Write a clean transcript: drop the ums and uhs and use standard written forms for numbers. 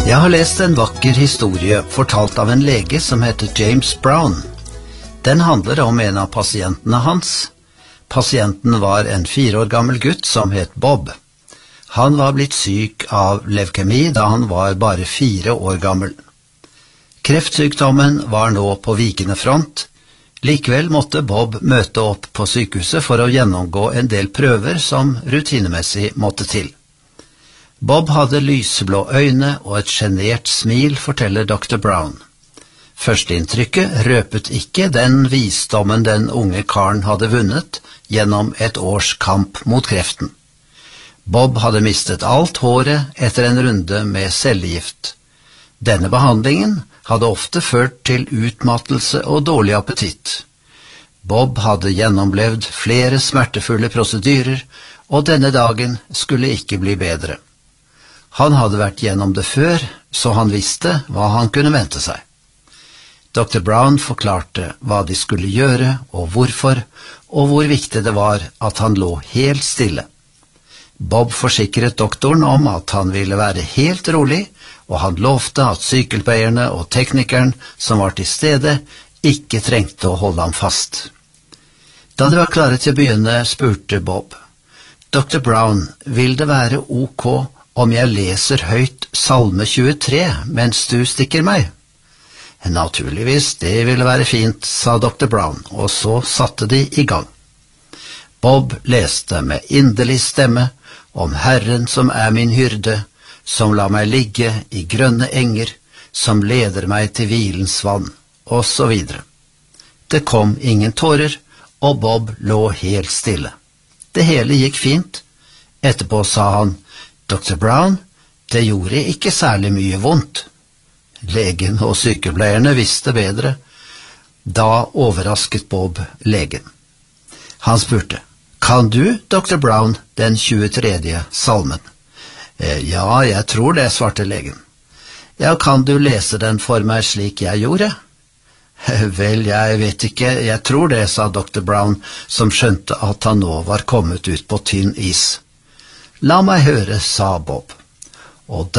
Jeg har lest en vakker historie fortalt av en lege som heter James Brown. Den handler om en av pasientene hans. Pasienten var en 4 år gammel gutt som het Bob. Han var blitt syk av leukemi da han var bare 4 år gammel. Kreftsykdommen var nå på vikende front. Likevel måtte Bob møte opp på sykehuset for å gjennomgå en del prøver som rutinemessig måtte til. Bob hadde lyseblå øyne og et genert smil, forteller Dr. Brown. Førsteinntrykket røpet ikke den visdommen den unge karen hadde vunnet gjennom et års kamp mot kreften. Bob hadde mistet alt håret etter en runde med cellegift. Denne behandlingen hadde ofte ført til utmattelse og dårlig appetitt. Bob hadde gjennomlevd flere smertefulle prosedyrer, og denne dagen skulle ikke bli bedre. Han hadde vært gjennom det før, så han visste hva han kunne vente seg. Dr. Brown forklarte hva de skulle gjøre og hvorfor, og hvor viktig det var at han lå helt stille. Bob forsikret doktoren om at han ville være helt rolig, og han lovte at sykepleierne og teknikeren som var til stede ikke trengte å holde ham fast. Da de var klare til å begynne, spurte Bob: «Dr. Brown, vil det være ok om jeg leser høyt Salme 23 mens du stikker meg?» «Naturligvis, det ville være fint», sa Dr. Brown, og så satte de i gang. Bob leste med inderlig stemme om Herren som er min hyrde, som lar meg ligge i grønne enger, som leder meg til hvilens vann, og så videre. Det kom ingen tårer, og Bob lå helt stille. Det hele gikk fint. Etterpå sa han: «Dr. Brown, det gjorde ikke særlig mye vondt.» Legen og sykepleierne visste bedre. Da overrasket Bob legen. Han spurte: «Kan du, Dr. Brown, den 23. salmen?» «Ja, jeg tror det», svarte legen. «Ja, kan du lese den for meg slik jeg gjorde?» «Vel, jeg vet ikke, jeg tror det», sa Dr. Brown, som skjønte at han nå var kommet ut på tynn is. «La meg høre», sa Bob. Og